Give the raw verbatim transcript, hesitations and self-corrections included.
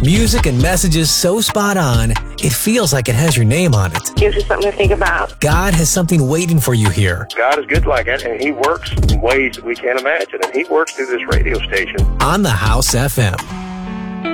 Music and messages so spot on, it feels like it has your name on it. Gives us something to think about. God has something waiting for you here. God is good like that, and He works in ways that we can't imagine, and He works through this radio station. On the House F M.